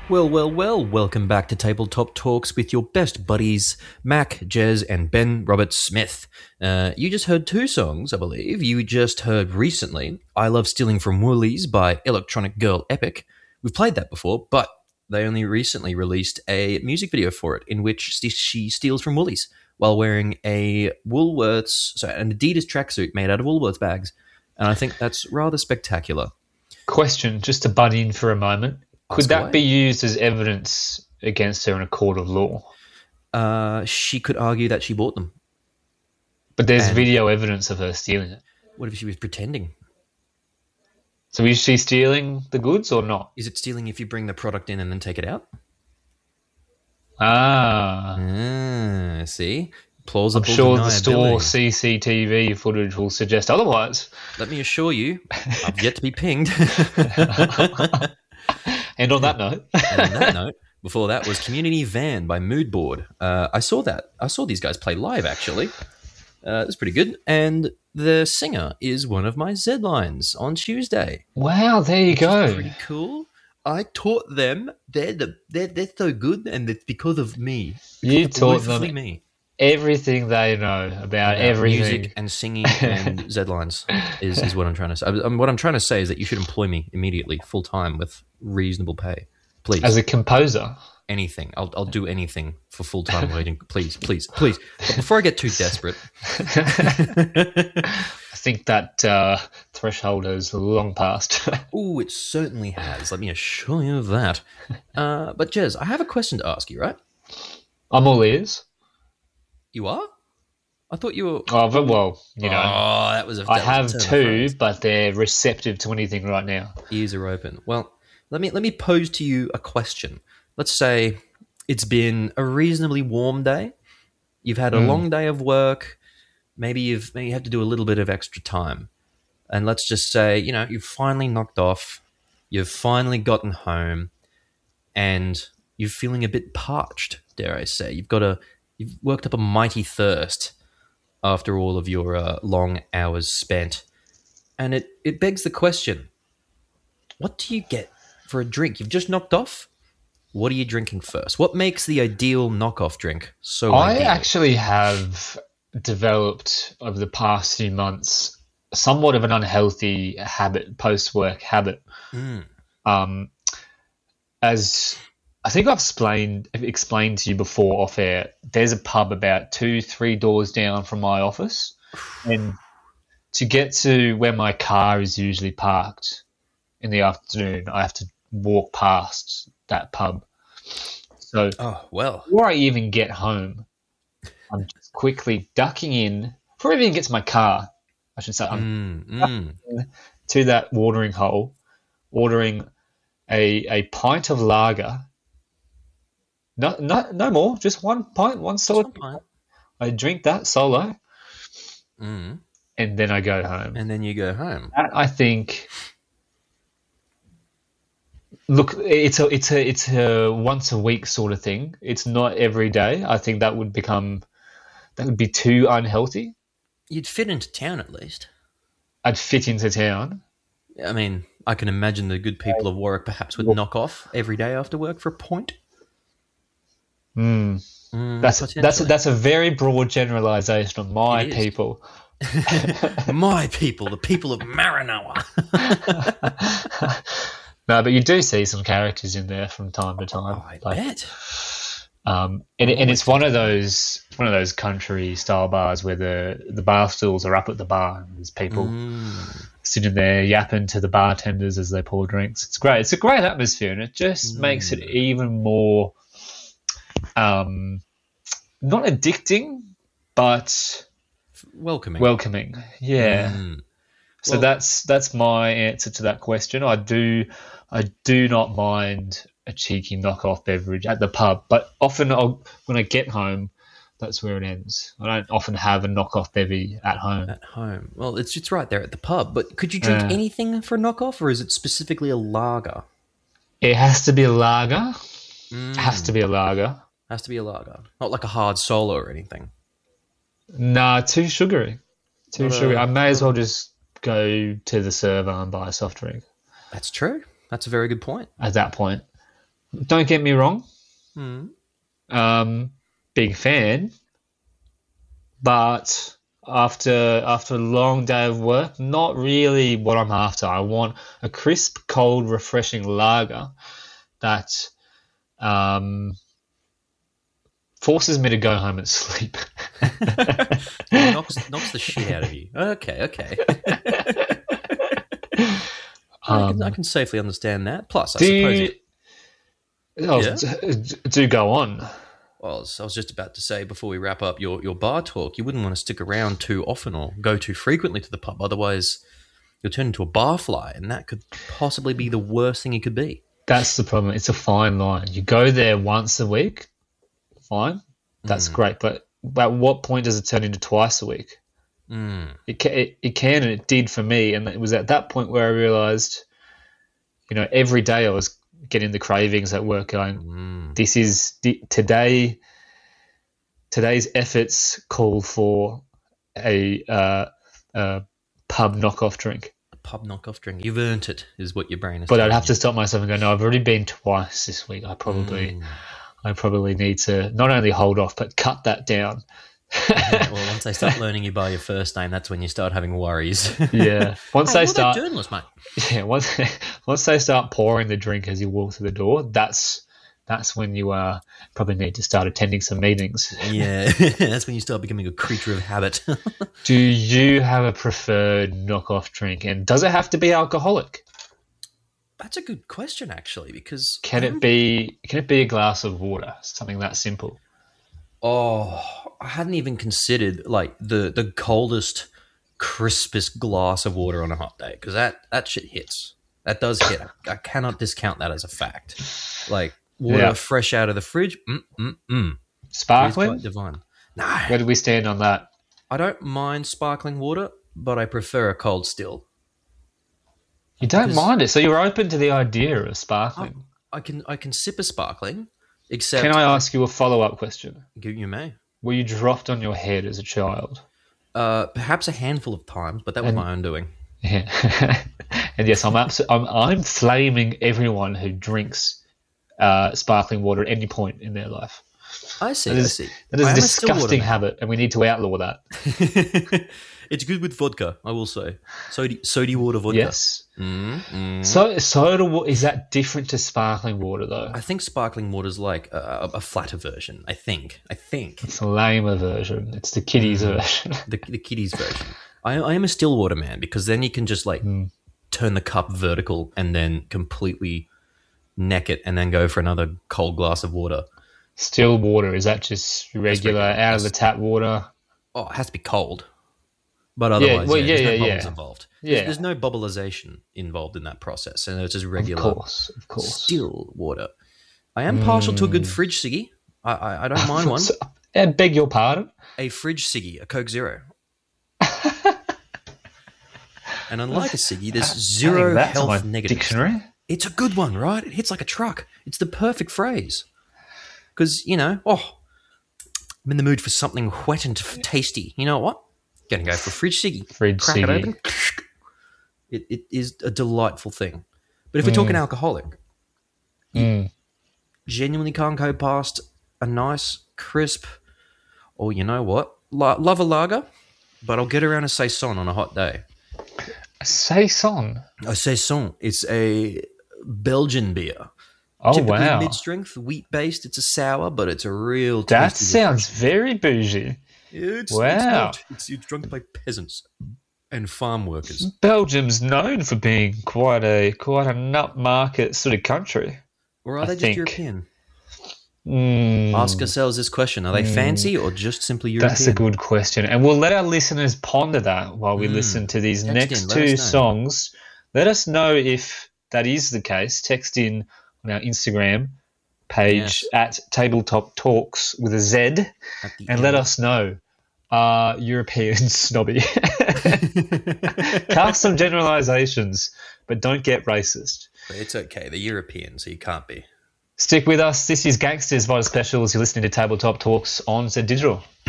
Well, welcome back to Tabletop Talks with your best buddies, Mac, Jez, and Ben Robert Smith. You just heard two songs, I believe. You just heard recently I Love Stealing from Woolies by Electronic Girl Epic. We've played that before, but they only recently released a music video for it in which she steals from Woolies while wearing an Adidas tracksuit made out of Woolworths bags. And I think that's rather spectacular. Question, just to butt in for a moment. Could that be used as evidence against her in a court of law? She could argue that she bought them. But there's video evidence of her stealing it. What if she was pretending? So is she stealing the goods or not? Is it stealing if you bring the product in and then take it out? See? Plausible I'm sure the deniability. store CCTV footage will suggest otherwise. Let me assure you, I've yet to be pinged. And on that note... before that was Community Van by Moodboard. I saw that. I saw these guys play live, actually. It was pretty good. And the singer is one of my Z-Lines on Tuesday. Wow, there you go. Pretty cool. I taught them. They're so good, and it's because of me. You taught them me. Everything they know about everything. Music and singing and Z-Lines is what I'm trying to say. What I'm trying to say is that you should employ me immediately, full-time, with reasonable pay. Please. As a composer? Anything. I'll do anything for full-time waiting. Please. But before I get too desperate... I think that threshold has long passed. Ooh, it certainly has. Let me assure you of that. But, Jez, I have a question to ask you, right? I'm all ears. You are? I thought you were... Oh, but, well, you know. Oh, that was I have two, but they're receptive to anything right now. Ears are open. Well, let me pose to you a question. Let's say it's been a reasonably warm day. You've had a long day of work. Maybe you have to do a little bit of extra time. And let's just say, you've finally knocked off. You've finally gotten home. And you're feeling a bit parched, dare I say. You've worked up a mighty thirst after all of your long hours spent. And it begs the question, what do you get for a drink? You've just knocked off. What are you drinking first? What makes the ideal knockoff drink so ideal? I actually have developed over the past few months somewhat of an unhealthy habit, post-work habit. As I think I've explained to you before off air, there's a pub about 2-3 doors down from my office. And to get to where my car is usually parked in the afternoon, I have to walk past that pub. So before I even get home, I'm just quickly ducking in. Before I even get to my car, I should say, I'm ducking in to that watering hole, ordering a pint of lager. No more, just one pint, one solid pint. I drink that solo, and then I go home. And then you go home. That, I think... Look, it's a once a week sort of thing. It's not every day. I think that would be too unhealthy. You'd fit into town at least. I'd fit into town. I mean, I can imagine the good people of Warwick perhaps would knock off every day after work for a point. That's a very broad generalisation of my people. My people, the people of Maranoa. No, but you do see some characters in there from time to time. Oh, I bet. And it's one of those country style bars where the bar stools are up at the bar and there's people sitting there yapping to the bartenders as they pour drinks. It's great. It's a great atmosphere, and it just makes it even more not addicting, but welcoming. Yeah. So that's my answer to that question. I do not mind a cheeky knockoff beverage at the pub, but often when I get home, that's where it ends. I don't often have a knockoff bevy at home. At home. Well, it's right there at the pub. But could you drink anything for a knockoff, or is it specifically a lager? It has to be a lager. It has to be a lager. Has to be a lager. Not like a hard solo or anything. Nah, too sugary. Sugary. I may as well just go to the server and buy a soft drink. That's true. That's a very good point. At that point. don't get me wrong. Mm. Big fan. But after a long day of work, not really what I'm after. I want a crisp, cold, refreshing lager that forces me to go home and sleep. knocks the shit out of you. Okay. I can safely understand that. Plus, I suppose. Do go on. Well, I was just about to say before we wrap up your bar talk, you wouldn't want to stick around too often or go too frequently to the pub. Otherwise, you'll turn into a barfly, and that could possibly be the worst thing it could be. That's the problem. It's a fine line. You go there once a week, fine. That's great. But at what point does it turn into twice a week? It can, and it did for me. And it was at that point where I realised, every day I was getting the cravings at work going, this is today's efforts call for a pub knockoff drink. A pub knockoff drink. You've earned it, is what your brain is. But I'd have to stop myself and go, no, I've already been twice this week. I probably need to not only hold off, but cut that down. Well, once they start learning you by your first name, that's when you start having worries. Yeah. Once they start journalists, mate. Yeah, once they start pouring the drink as you walk through the door, that's when you probably need to start attending some meetings. Yeah, that's when you start becoming a creature of habit. Do you have a preferred knockoff drink, and does it have to be alcoholic? That's a good question, actually, because can it be a glass of water? Something that simple. Oh, I hadn't even considered like the coldest, crispest glass of water on a hot day, because that shit hits. That does hit. I cannot discount that as a fact. Like water fresh out of the fridge. Sparkling? Quite divine. No. Where do we stand on that? I don't mind sparkling water, but I prefer a cold still. You don't mind it, so you're open to the idea of sparkling. I can sip a sparkling. Except, can I ask you a follow-up question? You may. Were you dropped on your head as a child? Perhaps a handful of times, but that was my own doing. Yeah. And yes, I'm flaming everyone who drinks sparkling water at any point in their life. I see. That is a disgusting habit, and we need to outlaw that. It's good with vodka, I will say. Sody water vodka. Yes. So soda is that different to sparkling water, though? I think sparkling water is like a flatter version. I think it's a lamer version. It's the kiddies version. The kiddies version. I am a still water man, because then you can just like turn the cup vertical and then completely neck it, and then go for another cold glass of water. Still water, is that just regular out of the tap water? Oh, it has to be cold. But otherwise, there's no bubbles involved. Yeah. There's no bubbleization involved in that process, and it's just regular, of course, still water. I am partial to a good fridge ciggy. I don't mind one. I beg your pardon? A fridge ciggy, a Coke Zero. And unlike a ciggy, there's zero health negatives. Dictionary? It's a good one, right? It hits like a truck. It's the perfect phrase. Because, I'm in the mood for something wet and tasty. You know what? Going to go for a fridge ciggy. Crack it open. It is a delightful thing. But if we're talking alcoholic, you genuinely can't go past a nice, crisp, or you know what? Love a lager, but I'll get around a Saison on a hot day. A Saison? A Saison. It's a Belgian beer. Oh, typically wow. Mid-strength, wheat-based. It's a sour, but it's a real That sounds very bougie. It's wow. It's drunk by peasants and farm workers. Belgium's known for being quite a nut market sort of country. Or are they just European? Ask ourselves this question. Are they fancy or just simply European? That's a good question. And we'll let our listeners ponder that while we listen to these next two songs. Let us know if that is the case. Text in on our Instagram page at Tabletop Talks with a Z, and let us know. European snobby. Cast some generalizations, but don't get racist. It's okay. They're European, so you can't be. Stick with us. This is Gangsters Vital Specials. You're listening to Tabletop Talks on Z Digital.